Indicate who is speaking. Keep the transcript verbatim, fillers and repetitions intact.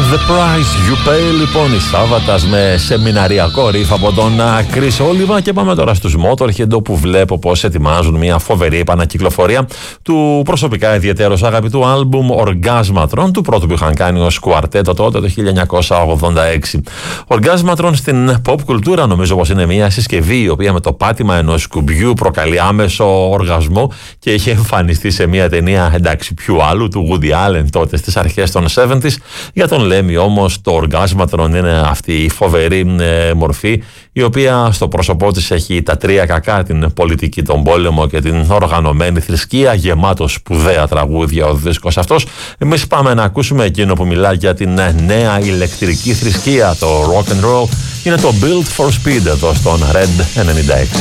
Speaker 1: The Price You Pay, λοιπόν, η Σάββατας με σεμιναριακό ριφ από τον Chris Oliva. Και πάμε τώρα στους Motorhead, όπου βλέπω πως ετοιμάζουν μια φοβερή επανακυκλοφορία του προσωπικά ιδιαίτερος αγαπητού άλμπουμ Orgasmatron, του πρώτου που είχαν κάνει ως κουαρτέτο τότε το χίλια εννιακόσια ογδόντα έξι. Orgasmatron στην pop κουλτούρα νομίζω πως είναι μια συσκευή η οποία με το πάτημα ενός κουμπιού προκαλεί άμεσο οργασμό και είχε εμφανιστεί σε μια ταινία, εντάξει, ποιου άλλου, του Woody Allen τότε στις αρχές των εβδομήντα. Για τον Λέμι όμως το Orgasmatron είναι αυτή η φοβερή ε, μορφή, η οποία στο πρόσωπό της έχει τα τρία κακά: την πολιτική, τον πόλεμο και την οργανωμένη θρησκεία. Γεμάτο σπουδαία τραγούδια ο δίσκος αυτός. Εμείς πάμε να ακούσουμε εκείνο που μιλά για την νέα ηλεκτρική θρησκεία, το rock and roll. Είναι το Built for Speed εδώ στον Red ενενήντα έξι.